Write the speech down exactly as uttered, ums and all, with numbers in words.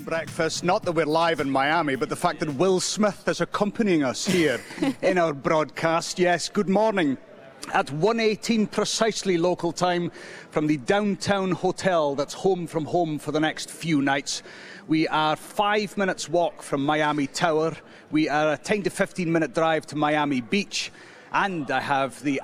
breakfast. Not that we're live in Miami, but the fact that Will Smith is accompanying us here in our broadcast. Yes, good morning. At one eighteen precisely local time from the downtown hotel that's home from home for the next few nights. We are five minutes walk from Miami Tower. We are a ten to fifteen minute drive to Miami Beach. And I have the